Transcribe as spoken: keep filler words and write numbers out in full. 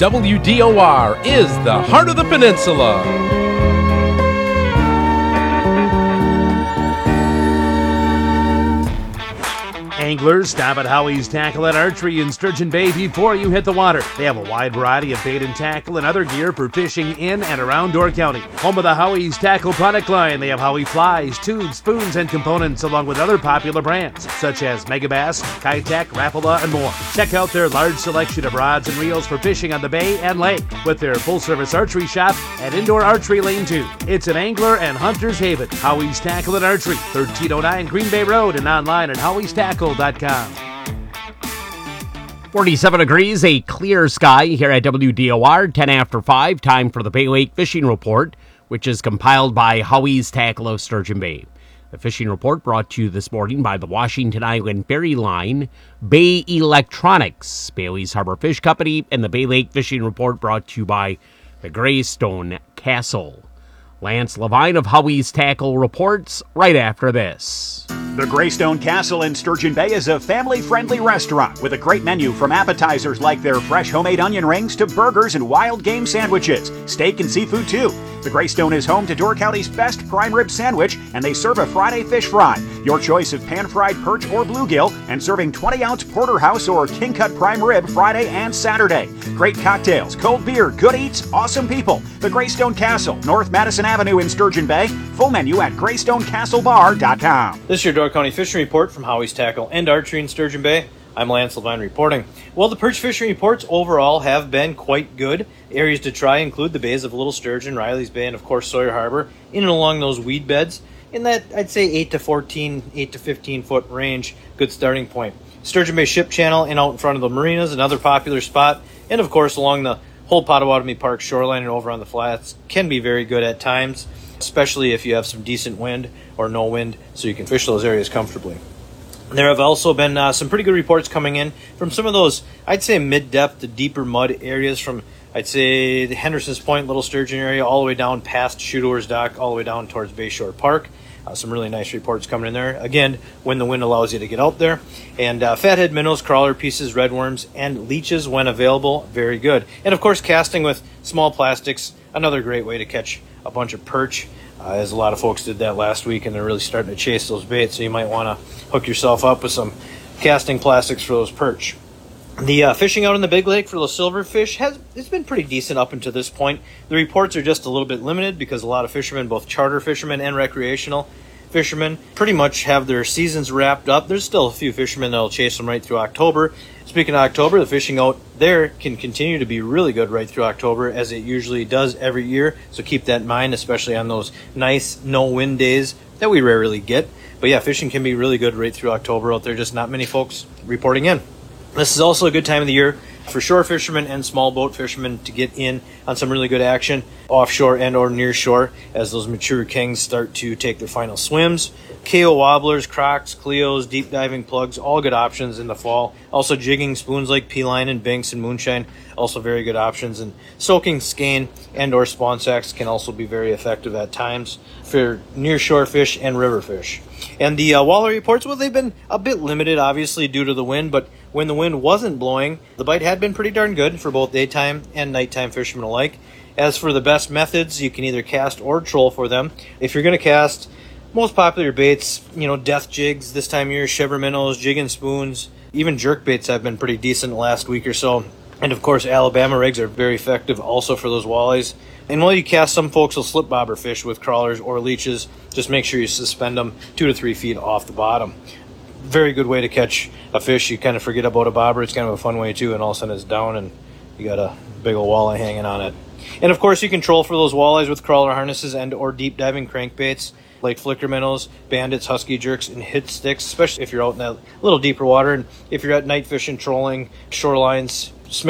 W D O R is the heart of the peninsula. Anglers, stop at Howie's Tackle and Archery in Sturgeon Bay before you hit the water. They have a wide variety of bait and tackle and other gear for fishing in and around Door County. Home of the Howie's Tackle product line, they have Howie flies, tubes, spoons, and components along with other popular brands such as Megabass, Kitech, Rapala, and more. Check out their large selection of rods and reels for fishing on the bay and lake with their full-service archery shop and indoor archery lane too. It's an angler and hunter's haven. Howie's Tackle and Archery, thirteen oh nine Green Bay Road, and online at howies tackle dot com. forty-seven degrees, a clear sky here at W D O R, ten after five, time for the Bay Lake Fishing Report, which is compiled by Howie's Tackle of Sturgeon Bay. The fishing report brought to you this morning by the Washington Island Ferry Line, Bay Electronics, Bailey's Harbor Fish Company, and the Bay Lake Fishing Report brought to you by the Greystone Castle. Lance Levine of Howie's Tackle reports right after this. The Greystone Castle in Sturgeon Bay is a family-friendly restaurant with a great menu from appetizers like their fresh homemade onion rings to burgers and wild game sandwiches, steak and seafood too. The Greystone is home to Door County's best prime rib sandwich, and they serve a Friday fish fry. Your choice of pan-fried perch or bluegill, and serving twenty ounce porterhouse or king-cut prime rib Friday and Saturday. Great cocktails, cold beer, good eats, awesome people. The Greystone Castle, North Madison Avenue in Sturgeon Bay. Full menu at greystone castle bar dot com. This is your Door County Fishing Report from Howie's Tackle and Archery in Sturgeon Bay. I'm Lance Levine reporting. Well, the perch fishing reports overall have been quite good. Areas to try include the bays of Little Sturgeon, Riley's Bay, and of course Sawyer Harbor, in and along those weed beds. In that, I'd say eight to fourteen, eight to fifteen foot range, good starting point. Sturgeon Bay Ship Channel and out in front of the marinas, another popular spot. And of course along the whole Potawatomi Park shoreline and over on the flats can be very good at times, especially if you have some decent wind or no wind, so you can fish those areas comfortably. There have also been uh, some pretty good reports coming in from some of those, I'd say, mid-depth to deeper mud areas from, I'd say, the Henderson's Point, Little Sturgeon area, all the way down past Shootowers Dock, all the way down towards Bayshore Park. Uh, some really nice reports coming in there. Again, when the wind allows you to get out there. And uh, fathead minnows, crawler pieces, redworms, and leeches when available, very good. And of course, casting with small plastics, another great way to catch a bunch of perch. Uh, as a lot of folks did that last week, and they're really starting to chase those baits, so you might want to hook yourself up with some casting plastics for those perch. The uh, fishing out in the Big Lake for those silverfish has it's been pretty decent up until this point. The reports are just a little bit limited because a lot of fishermen, both charter fishermen and recreational fishermen, pretty much have their seasons wrapped up. There's still a few fishermen that'll chase them right through October. Speaking of October, the fishing out there can continue to be really good right through October, as it usually does every year. So keep that in mind, especially on those nice no-wind days that we rarely get. But yeah, fishing can be really good right through October out there, just not many folks reporting in. This is also a good time of the year for shore fishermen and small boat fishermen to get in on some really good action offshore and or near shore as those mature kings start to take their final swims. K O wobblers, crocs, Cleos, deep diving plugs, all good options in the fall. Also jigging spoons like P-line and Binks and Moonshine, also very good options. And soaking skein and or spawn sacks can also be very effective at times for near shore fish and river fish. And the uh, walleye reports, well, they've been a bit limited, obviously, due to the wind, but when the wind wasn't blowing, the bite had been pretty darn good for both daytime and nighttime fishermen alike. As for the best methods, you can either cast or troll for them. If you're going to cast, most popular baits, you know, death jigs this time of year, shiver minnows, jig and spoons, even jerk baits have been pretty decent the last week or so. And of course, Alabama rigs are very effective also for those walleyes. And while you cast, some folks will slip bobber fish with crawlers or leeches. Just make sure you suspend them two to three feet off the bottom. Very good way to catch a fish. You kind of forget about a bobber. It's kind of a fun way too, and all of a sudden it's down and you got a big old walleye hanging on it. And of course, you can troll for those walleyes with crawler harnesses and or deep diving crankbaits like flicker minnows, bandits, husky jerks, and hit sticks, especially if you're out in that little deeper water. And if you're at night fishing, trolling, shorelines,